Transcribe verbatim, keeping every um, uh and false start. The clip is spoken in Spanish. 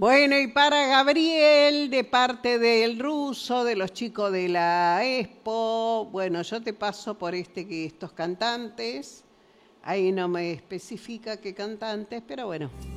Bueno, y para Gabriel, de parte del ruso, de los chicos de la Expo, bueno, yo te paso por este que estos cantantes, ahí no me especifica qué cantantes, pero bueno.